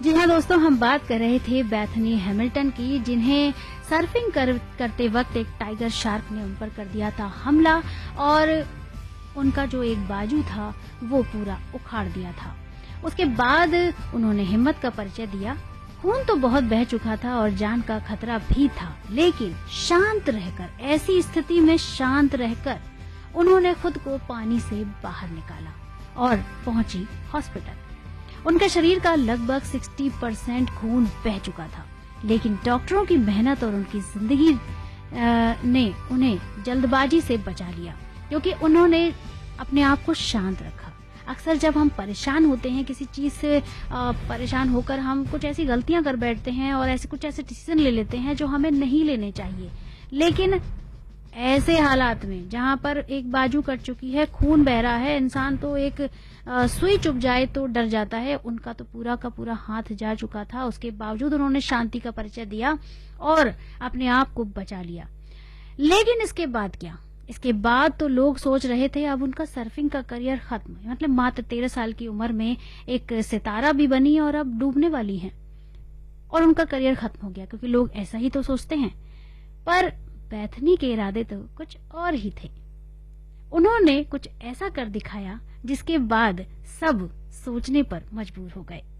जी हाँ दोस्तों, हम बात कर रहे थे बेथनी हैमिल्टन की, जिन्हें सर्फिंग करते वक्त एक टाइगर शार्क ने उन पर कर दिया था हमला और उनका जो एक बाजू था वो पूरा उखाड़ दिया था। उसके बाद उन्होंने हिम्मत का परिचय दिया। खून तो बहुत बह चुका था और जान का खतरा भी था, लेकिन शांत रहकर, ऐसी स्थिति में शांत रहकर उन्होंने खुद को पानी से बाहर निकाला और पहुंची हॉस्पिटल। उनके शरीर का लगभग 60% खून बह चुका था, लेकिन डॉक्टरों की मेहनत और उनकी जिंदगी ने उन्हें जल्दबाजी से बचा लिया, क्योंकि उन्होंने अपने आप को शांत रखा। अक्सर जब हम परेशान होते हैं, किसी चीज से परेशान होकर हम कुछ ऐसी गलतियां कर बैठते हैं और कुछ ऐसे डिसीजन ले लेते हैं जो हमें नहीं लेने चाहिए। लेकिन ऐसे हालात में जहां पर एक बाजू कट चुकी है, खून बह रहा है, इंसान तो एक सुई चुभ जाए तो डर जाता है। उनका तो पूरा का पूरा हाथ जा चुका था, उसके बावजूद उन्होंने शांति का परिचय दिया और अपने आप को बचा लिया। लेकिन इसके बाद क्या? इसके बाद तो लोग सोच रहे थे अब उनका सर्फिंग का करियर खत्म है। मतलब मात्र 13 साल की उम्र में एक सितारा भी बनी और अब डूबने वाली है और उनका करियर खत्म हो गया, क्योंकि लोग ऐसा ही तो सोचते हैं। पर बेथनी के इरादे तो कुछ और ही थे। उन्होंने कुछ ऐसा कर दिखाया जिसके बाद सब सोचने पर मजबूर हो गए।